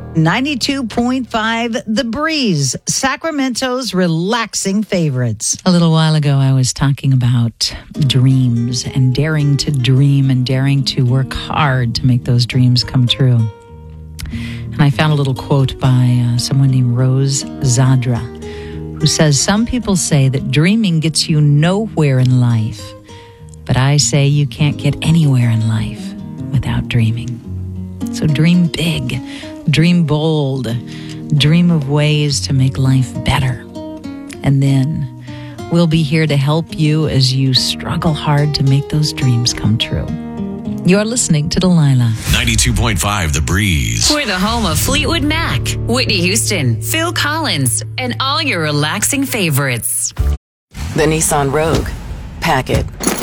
92.5 The Breeze, Sacramento's relaxing favorites. A little while ago, I was talking about dreams and daring to dream and daring to work hard to make those dreams come true. And I found a little quote by someone named Rose Zadra, who says, "Some people say that dreaming gets you nowhere in life, but I say you can't get anywhere in life without dreaming." So dream big, dream bold, dream of ways to make life better. And then we'll be here to help you as you struggle hard to make those dreams come true. You're listening to Delilah. 92.5 The Breeze. We're the home of Fleetwood Mac, Whitney Houston, Phil Collins, and all your relaxing favorites. The Nissan Rogue. Pack it.